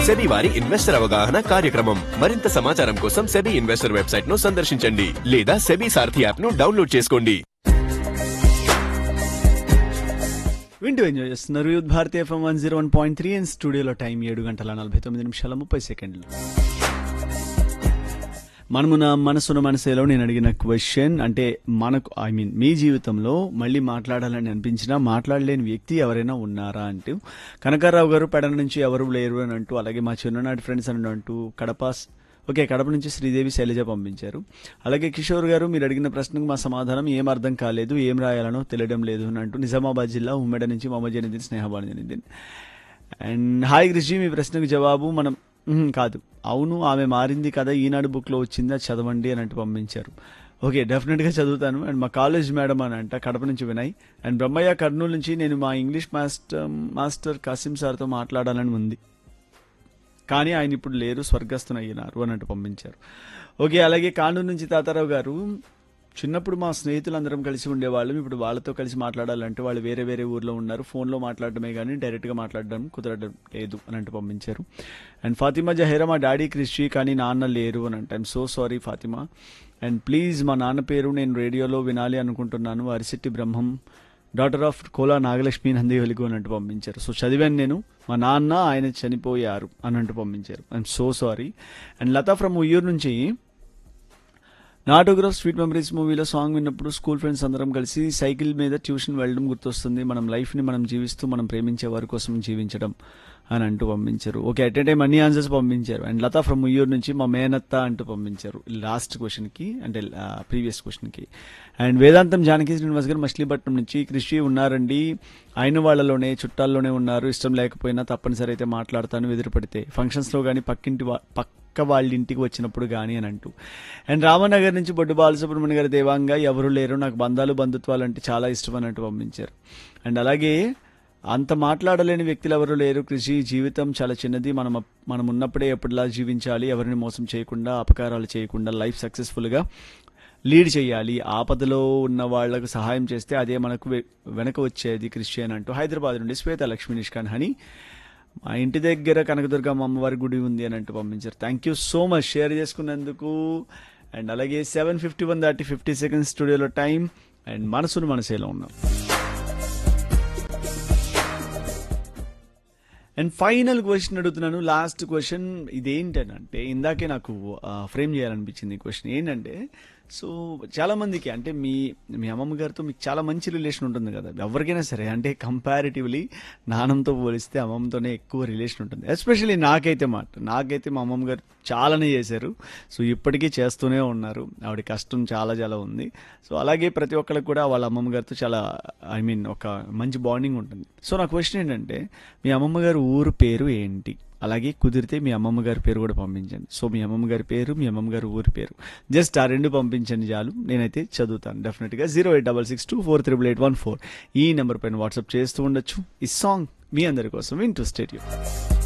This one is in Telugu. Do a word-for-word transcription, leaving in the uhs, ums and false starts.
సెబీ వారి ఇన్వెస్టర్ అవగాహన కార్యక్రమం. మరింత సమాచారం కోసం సెబీ ఇన్వెస్టర్ వెబ్సైట్ ను సందర్శించండి లేదా సెబీ సారథి యాప్ ను డౌన్లోడ్ చేసుకోండి. వింటూ ఎంజాయ్ చేస్తున్నారు youth Bharati FM one zero one point three and స్టూడియోలో టైం ఏడు గంటల నలభై తొమ్మిది నిమిషాల ముప్పై సెకండ్లు. మనమున మనసున మనసేలో నేను అడిగిన క్వశ్చన్ అంటే మనకు ఐ మీన్ మీ జీవితంలో మళ్ళీ మాట్లాడాలని అనిపించినా మాట్లాడలేని వ్యక్తి ఎవరైనా ఉన్నారా అంటూ కనకారావు గారు పెడన నుంచి ఎవరు లేరు అని అంటూ, అలాగే మా చిన్ననాటి ఫ్రెండ్స్ అని అంటూ కడప ఓకే కడప నుంచి శ్రీదేవి శైలజ పంపించారు. అలాగే కిషోర్ గారు మీరు అడిగిన ప్రశ్నకు మా సమాధానం ఏం అర్థం కాలేదు, ఏం రాయాలనో తెలియడం లేదు అని అంటూ నిజామాబాద్ జిల్లా ఉమ్మడి నుంచి మొహమ్మద్ జనీద్దీన్ స్నేహబాన్ జనీద్దీన్. అండ్ హాయ్ కృషి, మీ ప్రశ్నకు జవాబు మనం కాదు, అవును ఆమె మారింది కదా ఈనాడు బుక్లో వచ్చిందా చదవండి అని అంటూ పంపించారు. ఓకే డెఫినెట్గా చదువుతాను. అండ్ మా కాలేజ్ మేడం అని అంట కడప నుంచి వినయ్. అండ్ బ్రహ్మయ్య కర్నూలు నుంచి నేను మా ఇంగ్లీష్ మాస్టర్ మాస్టర్ కాసిం సార్తో మాట్లాడాలని ఉంది కానీ ఆయన ఇప్పుడు లేరు, స్వర్గస్థునయ్యినారు అన్నట్టు పంపించారు. ఓకే అలాగే కానూరు నుంచి తాతారావు గారు, చిన్నప్పుడు మా స్నేహితులందరం కలిసి ఉండేవాళ్ళం, ఇప్పుడు వాళ్ళతో కలిసి మాట్లాడాలంటే వాళ్ళు వేరే వేరే ఊర్లో ఉన్నారు, ఫోన్లో మాట్లాడటమే కానీ డైరెక్ట్గా మాట్లాడడం కుదరడం లేదు అని అంటూ పంపించారు. అండ్ ఫాతిమా జహేరా, మా డాడీ క్రిషి కానీ నాన్న లేరు అని అంటే I'm so sorry Fatima. And please మా నాన్న పేరు నేను రేడియోలో వినాలి అనుకుంటున్నాను, అరిశెట్టి బ్రహ్మం, డాటర్ ఆఫ్ కోలా నాగలక్ష్మి నంది వెలుగు అన్నట్టు పంపించారు. సో చదివాను నేను, మా నాన్న ఆయన చనిపోయారు అన్నట్టు పంపించారు. I'm so sorry. And Lata from Uyyuru నుంచి, నా ఆటోగ్రాఫ్ స్వీట్ మెమరీస్ మూవీలో సాంగ్ విన్నప్పుడు స్కూల్ ఫ్రెండ్స్ అందరం కలిసి సైకిల్ మీద ట్యూషన్ వెళ్ళడం గుర్తొస్తుంది, మనం లైఫ్ని మనం జీవిస్తూ మనం ప్రేమించే వారి కోసం జీవించడం అని అంటూ పంపించారు. ఓకే అట్ ఏ టైం అన్ని ఆన్సర్స్ పంపించారు. అండ్ లతా ఫ్రమ్ ఉయ్యూరు నుంచి మా మేనత్త అంటూ పంపించారు లాస్ట్ క్వశ్చన్కి అంటే ప్రీవియస్ క్వశ్చన్కి. అండ్ వేదాంతం జానకి శ్రీనివాస్ గారు మచిలీపట్నం నుంచి, కృషి ఉన్నారండి, అయిన వాళ్ళలోనే చుట్టాల్లోనే ఉన్నారు, ఇష్టం లేకపోయినా తప్పనిసరి అయితే మాట్లాడతాను ఎదురుపడితే, ఫంక్షన్స్లో కానీ పక్కింటి పక్క వాళ్ళ ఇంటికి వచ్చినప్పుడు కానీ అని అంటూ. అండ్ రామనగర్ నుంచి బొడ్డు బాలసుబ్రహ్మణ్య గారి దేవాంగా, ఎవరు లేరు నాకు బంధాలు బంధుత్వాలు అంటే చాలా ఇష్టం అన్నట్టు పంపించారు. అండ్ అలాగే అంత మాట్లాడలేని వ్యక్తులు ఎవరు లేరు కృషి, జీవితం చాలా చిన్నది, మనం మనం ఉన్నప్పుడే ఎప్పటిలా జీవించాలి, ఎవరిని మోసం చేయకుండా అపకారాలు చేయకుండా లైఫ్ సక్సెస్ఫుల్గా లీడ్ చేయాలి, ఆపదలో ఉన్న వాళ్లకు సహాయం చేస్తే అదే మనకు వెనక వచ్చేది కృషి అని అంటూ హైదరాబాద్ నుండి శ్వేత లక్ష్మీ నిష్కాన్ హని, మా ఇంటి దగ్గర కనకదుర్గమ్మ అమ్మవారి గుడి ఉంది అని అంటూ పంపించారు. Thank you so much share చేసుకున్నందుకు. అండ్ అలాగే సెవెన్ ఫిఫ్టీ వన్ దాటి ఫిఫ్టీ సెకండ్స్ స్టూడియోలో టైం. అండ్ మనసును మనసేలో ఉన్నాం. అండ్ ఫైనల్ క్వశ్చన్ అడుగుతున్నాను, లాస్ట్ క్వశ్చన్. ఇదేంటంటే ఇందాకే నాకు ఫ్రేమ్ చేయాలనిపించింది ఈ క్వశ్చన్ ఏంటంటే, సో చాలామందికి అంటే మీ మీ అమ్మమ్మ గారితో మీకు చాలా మంచి రిలేషన్ ఉంటుంది కదా ఎవరికైనా సరే, అంటే కంపారిటివ్లీ నాన్నమ్మతో పోలిస్తే అమ్మమ్మతోనే ఎక్కువ రిలేషన్ ఉంటుంది. ఎస్పెషల్లీ నాకైతే మాట నాకైతే మా అమ్మమ్మ గారు చాలానే చేశారు, సో ఇప్పటికీ చేస్తూనే ఉన్నారు, ఆవిడ కష్టం చాలా చాలా ఉంది. సో అలాగే ప్రతి ఒక్కరికి కూడా వాళ్ళ అమ్మమ్మ గారితో చాలా ఐ మీన్ ఒక మంచి బాండింగ్ ఉంటుంది. సో నా క్వశ్చన్ ఏంటంటే, మీ అమ్మమ్మ గారి ఊరు పేరు ఏంటి? అలాగే కుదిరితే మీ అమ్మమ్మ గారి పేరు కూడా పంపించండి. సో మీ అమ్మమ్మ గారి పేరు, మీ అమ్మమ్మ గారి ఊరి పేరు, జస్ట్ ఆ రెండు పంపించండి చాలు, నేనైతే చదువుతాను డెఫినెట్గా. Zero eight double six two four triple eight one four ఈ నెంబర్ పైన వాట్సాప్ చేస్తూ ఉండొచ్చు. ఈ సాంగ్ మీ అందరి కోసం వింటూ స్టేడియం.